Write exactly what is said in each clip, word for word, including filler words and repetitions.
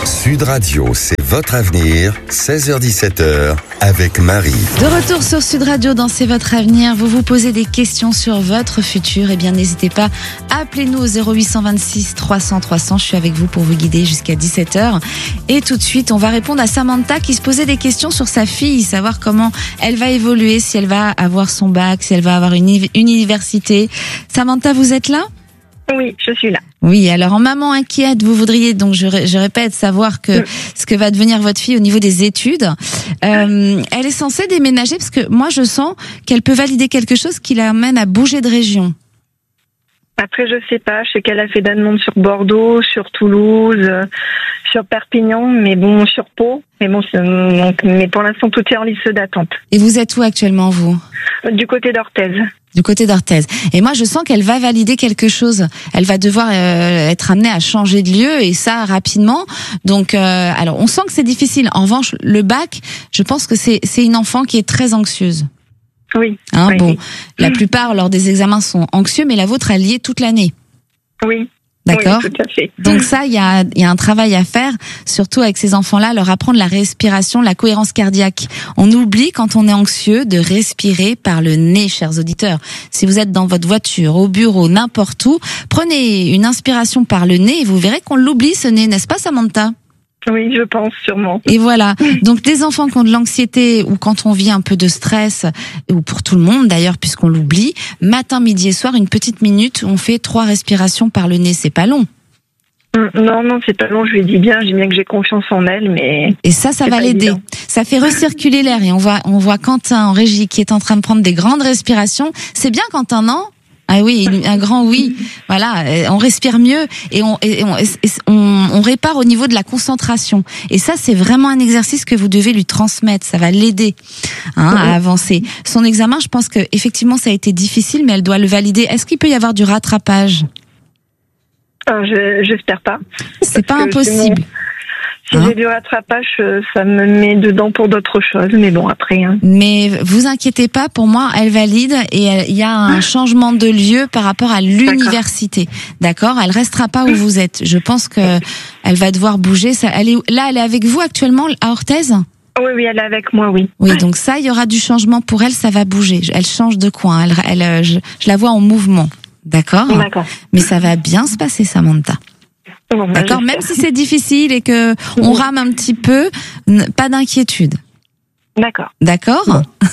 Sud Radio, c'est votre avenir, seize heures dix-sept heures, avec Marie. De retour sur Sud Radio dans C'est votre avenir, vous vous posez des questions sur votre futur, eh bien n'hésitez pas, appelez-nous au zéro huit cent vingt-six trois cents trois cents, je suis avec vous pour vous guider jusqu'à dix-sept heures. Et tout de suite, on va répondre à Samantha qui se posait des questions sur sa fille, savoir comment elle va évoluer, si elle va avoir son bac, si elle va avoir une, une université. Samantha, vous êtes là ? Oui, je suis là. Oui, alors en maman inquiète, vous voudriez, donc je, je répète, savoir que mmh. ce que va devenir votre fille au niveau des études. Euh, elle est censée déménager parce que moi je sens qu'elle peut valider quelque chose qui l'amène à bouger de région. Après, je sais pas, je sais qu'elle a fait des demandes sur Bordeaux, sur Toulouse, euh, sur Perpignan, mais bon, sur Pau. Mais bon, donc, mais pour l'instant, tout est en liste d'attente. Et vous êtes où actuellement, vous ? Du côté d'Orthez. Du côté d'Orthez. Et moi, je sens qu'elle va valider quelque chose. Elle va devoir euh, être amenée à changer de lieu, et ça rapidement. Donc, euh, alors, on sent que c'est difficile. En revanche, le bac, je pense que c'est c'est une enfant qui est très anxieuse. Oui. Hein, oui bon, oui. La plupart lors des examens sont anxieux, mais la vôtre, elle y est toute l'année. Oui. D'accord. Oui, tout à fait. Donc ça, il y a, il y a un travail à faire, surtout avec ces enfants-là, leur apprendre la respiration, la cohérence cardiaque. On oublie quand on est anxieux de respirer par le nez, chers auditeurs. Si vous êtes dans votre voiture, au bureau, n'importe où, prenez une inspiration par le nez et vous verrez qu'on l'oublie, ce nez, n'est-ce pas, Samantha ? Oui, je pense, sûrement. Et voilà. Donc, des enfants qui ont de l'anxiété ou quand on vit un peu de stress, ou pour tout le monde d'ailleurs, puisqu'on l'oublie, matin, midi et soir, une petite minute, on fait trois respirations par le nez. C'est pas long. Non, non, c'est pas long. Je lui dis bien, je dis bien que j'ai confiance en elle, mais. Et ça, ça va l'aider. Évident. Ça fait recirculer l'air et on voit, on voit Quentin en régie qui est en train de prendre des grandes respirations. C'est bien, Quentin, non? Ah oui, un grand oui. Voilà, on respire mieux et on, et on, et on, on répare au niveau de la concentration. Et ça, c'est vraiment un exercice que vous devez lui transmettre. Ça va l'aider hein, à avancer. Son examen, je pense que effectivement, ça a été difficile, mais elle doit le valider. Est-ce qu'il peut y avoir du rattrapage ? euh, je, J'espère pas. C'est pas impossible. Si hein j'ai du rattrapage, ça me met dedans pour d'autres choses, mais bon, après... Hein. Mais vous inquiétez pas, pour moi, elle valide et il y a un ah. changement de lieu par rapport à l'université. D'accord, elle restera pas où vous êtes. Je pense que elle va devoir bouger. Ça, elle est, là, elle est avec vous actuellement à Orthez ? Oui, oui, elle est avec moi, oui. Oui, donc ça, il y aura du changement pour elle, ça va bouger. Elle change de coin, elle, elle, je, je la vois en mouvement. D'accord ? D'accord. Mais ça va bien se passer, Samantha. Bon, bah, d'accord, même si c'est difficile et que on rame un petit peu, pas d'inquiétude. D'accord. D'accord.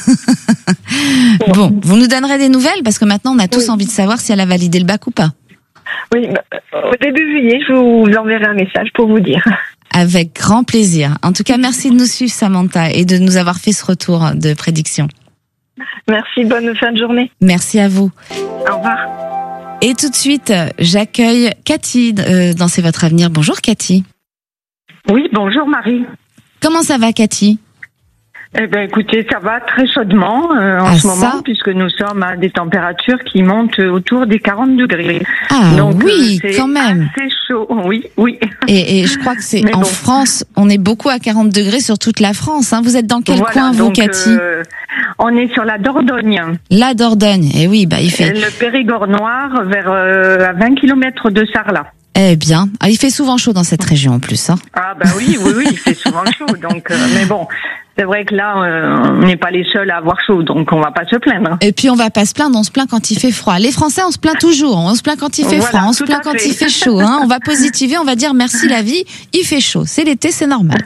Bon. bon, vous nous donnerez des nouvelles parce que maintenant on a tous oui. envie de savoir si elle a validé le bac ou pas. Oui, bah, au début juillet, je vous enverrai un message pour vous dire. Avec grand plaisir. En tout cas, merci de nous suivre, Samantha, et de nous avoir fait ce retour de prédiction. Merci, bonne fin de journée. Merci à vous. Au revoir. Et tout de suite, j'accueille Cathy euh, dans C'est votre avenir. Bonjour Cathy. Oui, bonjour Marie. Comment ça va Cathy ? Eh ben, écoutez, ça va très chaudement euh, en ah, ce moment, ça puisque nous sommes à des températures qui montent autour des quarante degrés. Ah donc, oui, euh, c'est quand même. C'est chaud, oui, oui. Et, et je crois que c'est Mais en bon. France, on est beaucoup à quarante degrés sur toute la France. Hein. Vous êtes dans quel voilà, coin vous, donc, Cathy ? euh, On est sur la Dordogne. La Dordogne, et eh oui, bah il fait. Le Périgord noir, vers euh, à vingt kilomètres de Sarlat. Eh bien, ah, il fait souvent chaud dans cette région en plus. Hein. Ah bah oui, oui, oui, il fait souvent chaud. Donc, euh, mais bon. C'est vrai que là, euh, on n'est pas les seuls à avoir chaud, donc on va pas se plaindre. Et puis on va pas se plaindre, on se plaint quand il fait froid. Les Français, on se plaint toujours, on se plaint quand il fait voilà, froid, on se plaint quand fait. il fait chaud. Hein. On va positiver, on va dire merci la vie, il fait chaud. C'est l'été, c'est normal.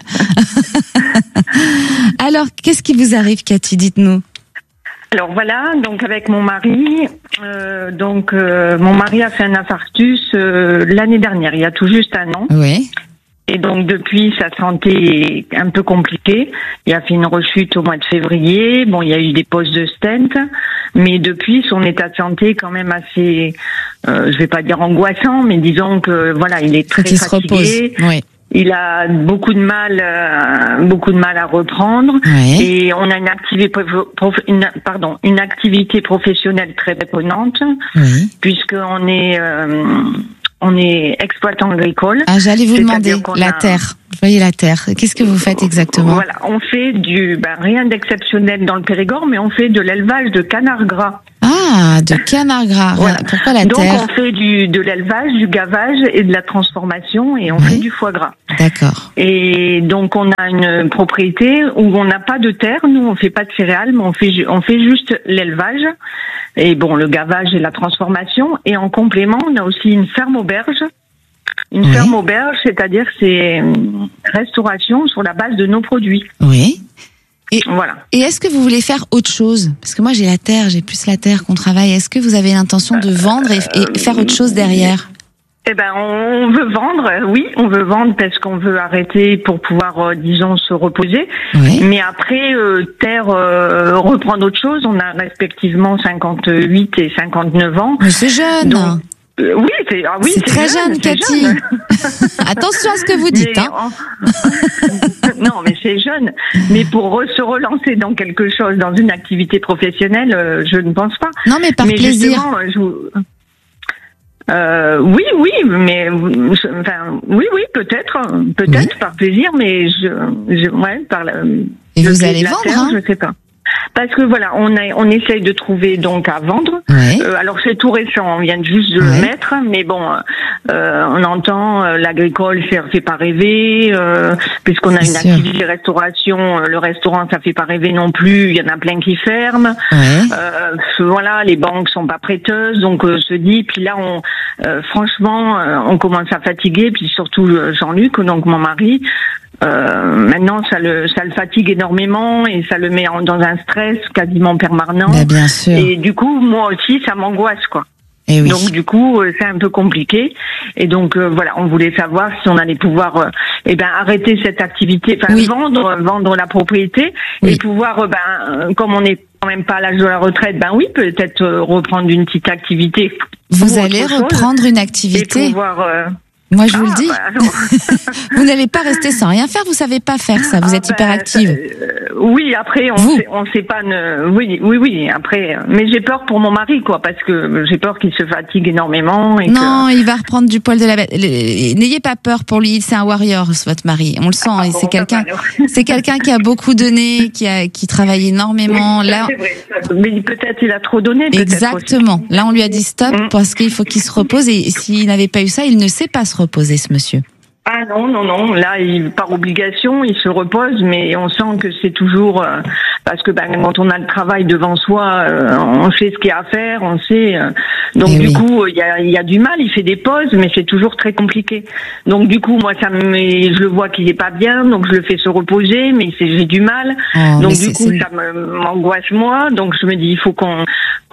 Alors, qu'est-ce qui vous arrive, Cathy ? Dites-nous. Alors voilà, donc avec mon mari, euh, donc euh, mon mari a fait un infarctus euh, l'année dernière, il y a tout juste un an. Oui. Et donc depuis, sa santé est un peu compliquée. Il a fait une rechute au mois de février. Bon, il y a eu des poses de stent, mais depuis, son état de santé est quand même assez, euh, je vais pas dire angoissant, mais disons que voilà, il est très il fatigué. Se repose. Oui. Il a beaucoup de mal, euh, beaucoup de mal à reprendre. Oui. Et on a une activité, prof, une, pardon, une activité professionnelle très répondante, oui. puisqu'on est euh, on est exploitant agricole. Ah, j'allais vous demander la a... terre. Vous voyez la terre. Qu'est-ce que vous faites exactement? Voilà, on fait du ben, rien d'exceptionnel dans le Périgord, mais on fait de l'élevage de canards gras. Ah, de canards gras. Voilà. Pourquoi la Donc, terre? Donc on fait du de l'élevage, du gavage et de la transformation, et on oui. fait du foie gras. D'accord. Et donc on a une propriété où on n'a pas de terre. Nous, on fait pas de céréales, mais on fait on fait juste l'élevage et bon le gavage et la transformation. Et en complément, on a aussi une ferme auberge. Une Oui. ferme auberge, c'est-à-dire c'est une restauration sur la base de nos produits. Oui. Et, Voilà. et est-ce que vous voulez faire autre chose? Parce que moi, j'ai la terre, j'ai plus la terre qu'on travaille. Est-ce que vous avez l'intention de vendre et, et faire autre chose derrière? Eh ben, on veut vendre, oui, on veut vendre parce qu'on veut arrêter pour pouvoir, euh, disons, se reposer. Oui. Mais après, euh, terre euh, reprendre autre chose. On a respectivement cinquante-huit et cinquante-neuf ans. Mais c'est jeune. Donc, Euh, oui, c'est ah oui, c'est très jeune, c'est Cathy. jeune. Attention à ce que vous dites. Mais Hein. en- non, mais c'est jeune. Mais pour re- se relancer dans quelque chose, dans une activité professionnelle, euh, je ne pense pas. Non, mais par mais plaisir. justement, je vous- Euh, oui, oui, mais je- enfin, oui, oui, peut-être, peut-être Oui. par plaisir, mais je, je ouais, par la, Et le vous pied allez de la vendre, terre, hein. je sais pas. Parce que voilà, on a, on essaye de trouver donc à vendre. Ouais. Euh, alors c'est tout récent, on vient juste de Ouais. le mettre, mais bon, euh, on entend euh, l'agricole fait, fait pas rêver, euh, puisqu'on a C'est une sûr. activité restauration, euh, le restaurant ça fait pas rêver non plus, il y en a plein qui ferment. Ouais. Euh, voilà, les banques sont pas prêteuses, donc euh, se dit, puis là on, euh, franchement, euh, on commence à fatiguer, puis surtout euh, Jean-Luc, donc mon mari. Euh, maintenant, ça le, ça le fatigue énormément et ça le met en, dans un stress quasiment permanent. Bah, bien sûr. Et du coup, moi aussi, ça m'angoisse, quoi. Et oui. Donc du coup, euh, c'est un peu compliqué. Et donc euh, voilà, on voulait savoir si on allait pouvoir, euh, eh ben arrêter cette activité, enfin Oui. vendre, vendre la propriété Oui. et pouvoir, euh, ben euh, comme on n'est quand même pas à l'âge de la retraite, ben oui, peut-être euh, reprendre une petite activité. Vous ou allez autre chose reprendre une et activité. pouvoir. euh, Moi, je vous ah, le dis. bah, alors. Vous n'allez pas rester sans rien faire. Vous savez pas faire ça. Vous Ah, êtes ben, hyperactive. euh, oui, après on Vous. sait, on sait pas. Ne, oui, oui, oui. Après, euh, mais j'ai peur pour mon mari, quoi, parce que j'ai peur qu'il se fatigue énormément. Et Non, il va reprendre du poil de la bête. Le- N'ayez pas peur pour lui. C'est un warrior, votre mari. On le sent. que, et Ah, c'est bon, quelqu'un. ça va, alors. C'est quelqu'un qui a beaucoup donné, qui a, qui travaille énormément. Oui, ça, Là, c'est vrai, ça. Mais peut-être il a trop donné. peut-être exactement. Là, on lui a dit stop Mm. parce qu'il faut qu'il se repose. Et s'il n'avait pas eu ça, il ne sait pas se reposer, ce monsieur. aussi. Ah non, non, non. Là, il, par obligation, il se repose, mais on sent que c'est toujours euh, parce que ben, quand on a le travail devant soi, euh, on sait ce qu'il y a à faire, on sait. euh, donc Eh du oui. coup, il y a, il y a du mal. Il fait des pauses, mais c'est toujours très compliqué. Donc du coup, moi, ça me, met- je le vois qu'il est pas bien, donc je le fais se reposer, mais c'est, j'ai du mal. Oh, mais Donc c'est- du coup, c'est- ça me, m'angoisse moi. Donc je me dis, il faut qu'on,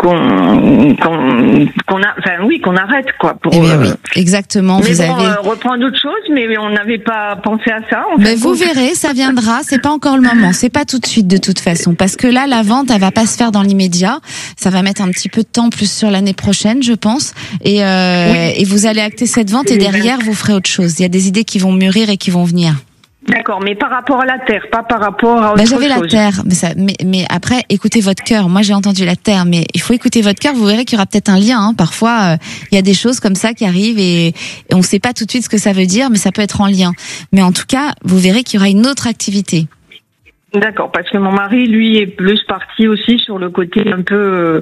qu'on, qu'on, qu'on a, enfin oui, qu'on arrête quoi. Pour, Eh bien euh, oui, exactement. mais Vous bon, avez. euh, reprendre autre chose, mais on n'avait pas pensé à ça. En Mais fin de vous compte. verrez, ça viendra. C'est pas encore le moment. C'est pas tout de suite de toute façon, parce que là, la vente, elle va pas se faire dans l'immédiat. Ça va mettre un petit peu de temps, plus sur l'année prochaine, je pense. Et euh, Oui. et vous allez acter cette vente et derrière, vous ferez autre chose. Il y a des idées qui vont mûrir et qui vont venir. D'accord, mais par rapport à la terre, pas par rapport à autre Bah, j'avais la chose. terre, mais, ça, mais, mais après, écoutez votre cœur. Moi, j'ai entendu la terre, mais il faut écouter votre cœur. Vous verrez qu'il y aura peut-être un lien. Hein. Parfois, euh, il y a des choses comme ça qui arrivent et, et on ne sait pas tout de suite ce que ça veut dire, mais ça peut être en lien. Mais en tout cas, vous verrez qu'il y aura une autre activité. D'accord, parce que mon mari, lui, est plus parti aussi sur le côté un peu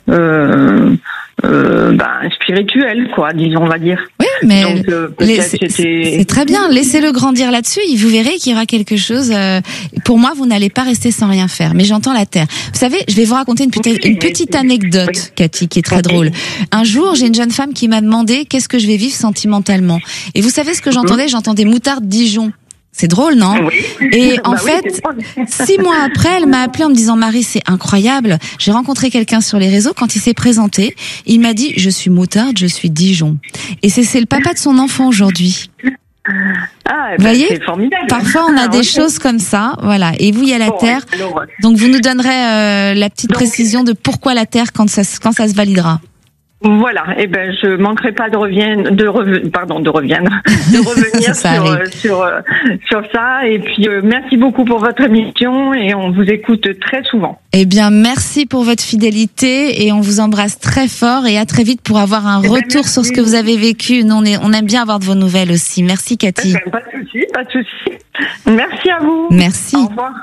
euh, euh, ben, spirituel, quoi, disons, on va dire. Oui, mais Donc, euh, peut-être les- c'est c'était- c'est très bien. Laissez-le grandir là-dessus. Et vous verrez qu'il y aura quelque chose. euh, pour moi, vous n'allez pas rester sans rien faire. Mais j'entends la terre. Vous savez, je vais vous raconter une, petite- une petite anecdote, Oui. Cathy, qui est très Ok. drôle. Un jour, j'ai une jeune femme qui m'a demandé qu'est-ce que je vais vivre sentimentalement. Et vous savez ce que j'entendais? J'entendais moutarde Dijon. C'est drôle, non? Oui. Et en Bah oui, fait, c'est drôle. six mois après, elle m'a appelé en me disant, Marie, c'est incroyable. J'ai rencontré quelqu'un sur les réseaux. Quand il s'est présenté, il m'a dit, je suis moutarde, je suis Dijon. Et c'est, c'est le papa de son enfant aujourd'hui. Ah, Vous ben, voyez, c'est formidable. Parfois, on a Ah, des ok. choses comme ça. Voilà. Et vous, il y a la Bon, terre. alors, Donc, vous nous donnerez euh, la petite Donc- précision de pourquoi la terre quand ça, se- quand ça se validera. Voilà, eh ben je manquerai pas de revienne, de reven- pardon, de revienne, de revenir Ça sur, arrive. euh, sur euh, sur ça. Et puis euh, merci beaucoup pour votre émission et on vous écoute très souvent. Eh bien, merci pour votre fidélité et on vous embrasse très fort et à très vite pour avoir un Eh ben, retour sur ce merci. que vous avez vécu. Nous, on, est, on aime bien avoir de vos nouvelles aussi. Merci, Cathy. Eh ben, pas de souci, pas de souci. Merci à vous. Merci. Au revoir.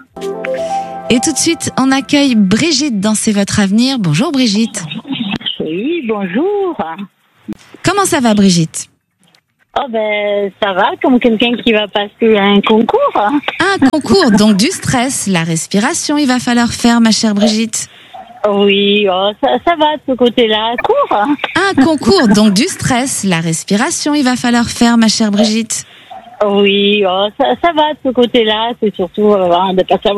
Et tout de suite, on accueille Brigitte dans C'est votre avenir. Bonjour, Brigitte. Oui, bonjour. Comment ça va, Brigitte? Oh ben ça va, comme quelqu'un qui va passer à un concours. Un concours, donc du stress, la respiration, il va falloir faire, ma chère Brigitte. Oui, oh, ça, ça va de ce côté-là, cours. Un concours, donc du stress, la respiration, il va falloir faire, ma chère Brigitte. Oui, oh, ça, ça va de ce côté-là, c'est surtout euh, de pas savoir